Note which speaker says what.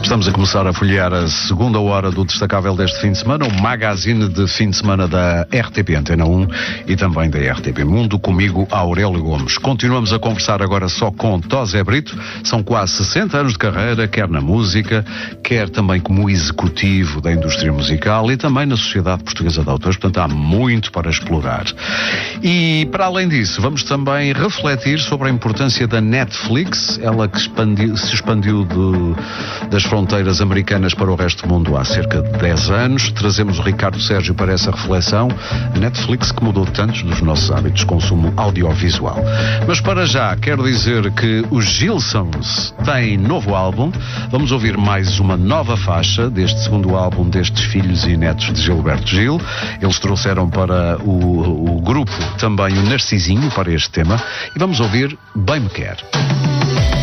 Speaker 1: Estamos a começar a folhear a segunda hora do destacável deste fim de semana, o magazine de fim de semana da RTP Antena 1 e também da RTP Mundo, comigo Aurélio Gomes. Continuamos a conversar agora só com Tosé Brito. São quase 60 anos de carreira, quer na música, quer também como executivo da indústria musical e também na Sociedade Portuguesa de Autores, portanto há muito para explorar. E para além disso, vamos também refletir sobre a importância da Netflix, ela que se expandiu das fronteiras americanas para o resto do mundo há cerca de 10 anos. Trazemos o Ricardo Sérgio para essa reflexão. A Netflix que mudou tantos dos nossos hábitos de consumo audiovisual. Mas para já, quero dizer que os Gilsons têm novo álbum. Vamos ouvir mais uma nova faixa deste segundo álbum destes filhos e netos de Gilberto Gil. Eles trouxeram para o grupo também o Narcisinho para este tema. E vamos ouvir Bem Me Quer.